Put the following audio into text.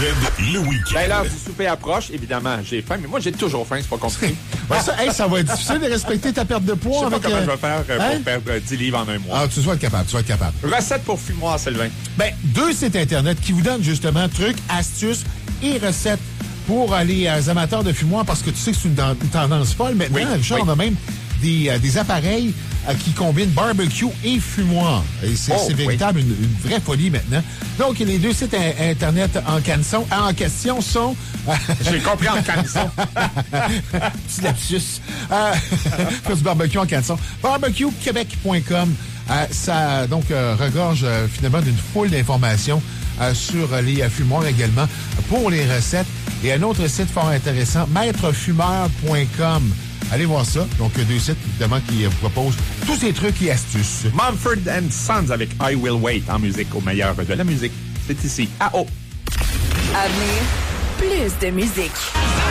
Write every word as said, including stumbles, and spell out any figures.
le week-end. Ben, l'heure du souper approche, évidemment, j'ai faim, mais moi, j'ai toujours faim, c'est pas compliqué. Ouais, ça, hey, ça va être difficile de respecter ta perte de Je poids sais pas avec... comment euh, je vais faire euh, hein? pour perdre euh, dix livres en un mois. Ah, tu vas être capable, tu vas être capable. Recette pour fumoir, Sylvain. Ben, deux sites Internet qui vous donnent justement trucs, astuces et recettes pour euh, les euh, amateurs de fumoir, parce que tu sais que c'est une, une tendance folle. Maintenant, Oui, Richard, oui. on a même des, euh, des appareils euh, qui combinent barbecue et fumoir. Et c'est, Oh, c'est véritable, une, une vraie folie maintenant. Donc, les deux sites in- Internet en, canson, en question sont... J'ai compris en canson. Petit lapsus. Euh, faire du barbecue en canson. barbecue québec point com. Euh, ça donc euh, regorge euh, finalement d'une foule d'informations euh, sur euh, les euh, fumoirs également pour les recettes. Et un autre site fort intéressant, maître fumeur point com. Allez voir ça. Donc, euh, deux sites, évidemment, qui euh, vous proposent tous ces trucs et astuces. Mumford and Sons avec I Will Wait en musique au meilleur de la musique. C'est ici. Ah oh! À venir, plus de musique.